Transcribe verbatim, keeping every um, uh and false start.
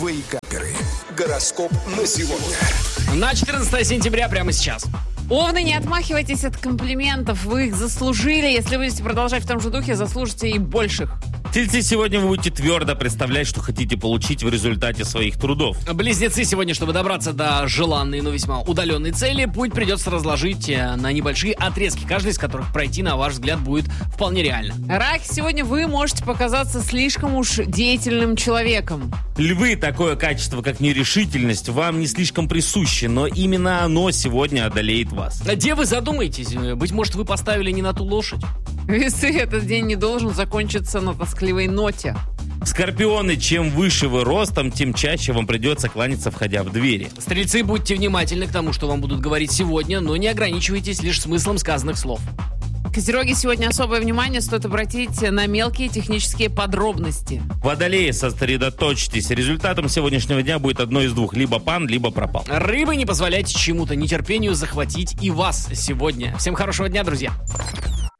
Вейкаперы. Гороскоп на сегодня. На четырнадцатое сентября прямо сейчас. Овны, не отмахивайтесь от комплиментов, вы их заслужили. Если будете продолжать в том же духе, заслужите и больших. Тельцы, сегодня вы будете твердо представлять, что хотите получить в результате своих трудов. Близнецы, сегодня, чтобы добраться до желанной, но весьма удаленной цели, путь придется разложить на небольшие отрезки, каждый из которых пройти, на ваш взгляд, будет вполне реально. Раки, сегодня вы можете показаться слишком уж деятельным человеком. Львы, такое качество, как нерешительность, вам не слишком присуще, но именно оно сегодня одолеет вас. Девы, задумайтесь, быть может, вы поставили не на ту лошадь. Весы, этот день не должен закончиться на тоскливой ноте. Скорпионы, чем выше вы ростом, тем чаще вам придется кланяться, входя в двери. Стрельцы, будьте внимательны к тому, что вам будут говорить сегодня, но не ограничивайтесь лишь смыслом сказанных слов. Козероги, сегодня особое внимание стоит обратить на мелкие технические подробности. Водолеи, сосредоточьтесь. Результатом сегодняшнего дня будет одно из двух. Либо пан, либо пропал. Рыбы, не позволяйте чему-то нетерпению захватить и вас сегодня. Всем хорошего дня, друзья.